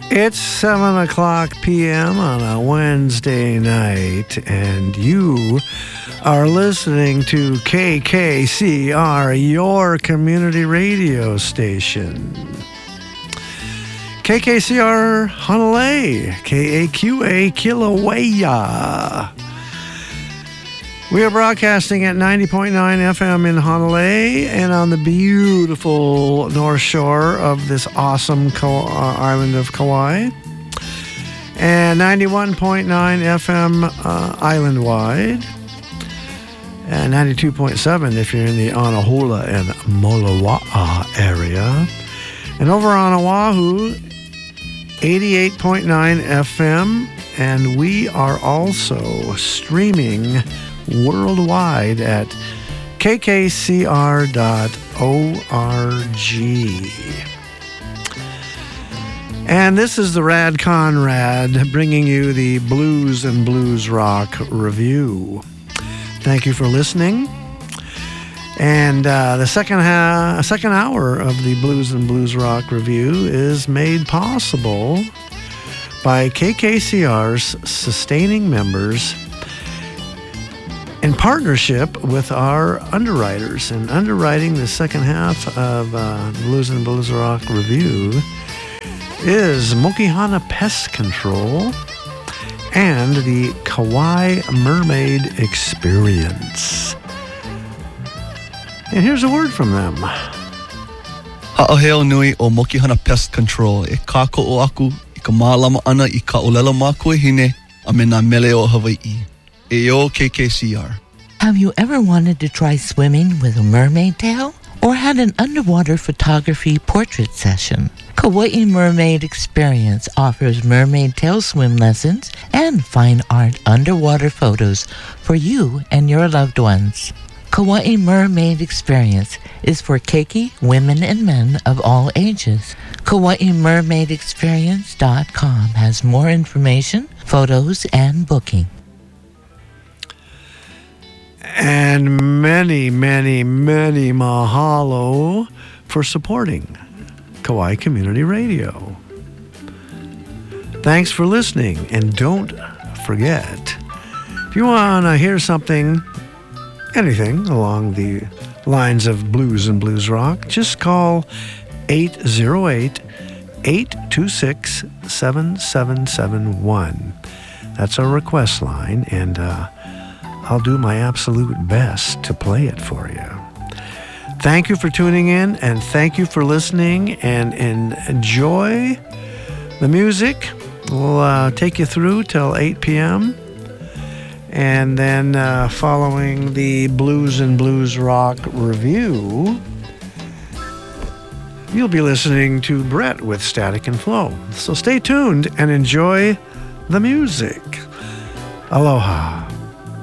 It's 7 o'clock p.m. on a Wednesday night, and you are listening to KKCR, your community radio station. KKCR Honolulu, KAQA Kilauea. We are broadcasting at 90.9 FM in Honolulu and on the beautiful north shore of this awesome island of Kauai. And 91.9 FM island-wide. And 92.7 if you're in the Anahola and Moloa'a area. And over on Oahu, 88.9 FM. And we are also streaming worldwide at kkcr.org. And this is the Rad Conrad bringing you the Blues and Blues Rock Review. Thank you for listening. And the second hour of the Blues and Blues Rock Review is made possible by KKCR's sustaining members in partnership with our underwriters. And underwriting the second half of Blues and Blues Rock Review is Mokihana Pest Control and the Kauai Mermaid Experience. And here's a word from them. Ha'aheo nui o Mokihana Pest Control. E kāko'o aku I ka mālama ana I ka olela mākua hine a me nā mele o Hawaii. Eo KKCR. Have you ever wanted to try swimming with a mermaid tail? Or had an underwater photography portrait session? Kauai Mermaid Experience offers mermaid tail swim lessons and fine art underwater photos for you and your loved ones. Kauai Mermaid Experience is for keiki, women and men of all ages. KauaiMermaidExperience.com has more information, photos, and booking. And many, many, many mahalo for supporting Kauai Community Radio. Thanks for listening, and don't forget, if you want to hear something, anything along the lines of blues and blues rock, just call 808-826-7771. That's our request line, and I'll do my absolute best to play it for you. Thank you for tuning in, and thank you for listening, and enjoy the music. We'll take you through till 8 p.m., and then following the Blues and Blues Rock Review, you'll be listening to Brett with Static and Flow. So stay tuned and enjoy the music. Aloha.